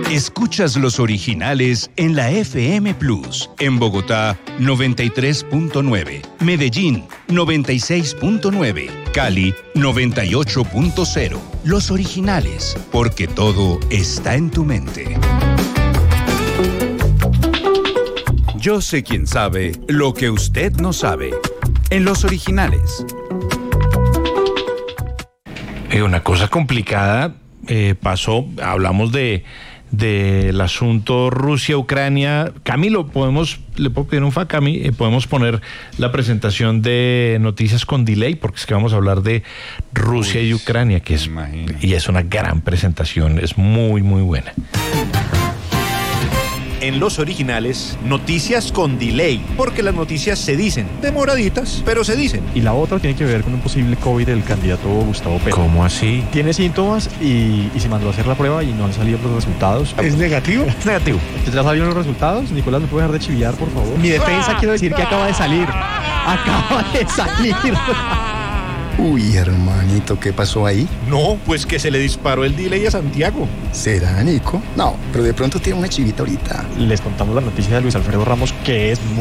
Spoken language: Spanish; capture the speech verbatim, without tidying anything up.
Escuchas los originales en la F M Plus. En Bogotá, noventa y tres punto nueve. Medellín, noventa y seis punto nueve. Cali, noventa y ocho punto cero. Los originales, porque todo está en tu mente. Yo sé quién sabe lo que usted no sabe. En los originales. Eh, una cosa complicada eh, pasó, hablamos de del asunto Rusia-Ucrania. Camilo, podemos, le puedo pedir un fa, Cami, eh, podemos poner la presentación de Noticias con Delay, porque es que vamos a hablar de Rusia Uy, y Ucrania, que es, y es una gran presentación, es muy, muy buena. En los originales, noticias con delay, porque las noticias se dicen, demoraditas, pero se dicen. Y la otra tiene que ver con un posible COVID del candidato Gustavo Petro. ¿Cómo así? Tiene síntomas y, y se mandó a hacer la prueba y no han salido los resultados. ¿Es negativo? Es negativo. ¿Ya salieron los resultados? Nicolás, ¿me puede dejar de chivillar, por favor? Mi defensa quiero decir que acaba de salir. Acaba de salir. Uy, hermanito, ¿qué pasó ahí? No, pues que se le disparó el delay a Santiago. ¿Será, Nico? No, pero de pronto tiene una chivita ahorita. Les contamos la noticia de Luis Alfredo Ramos, que es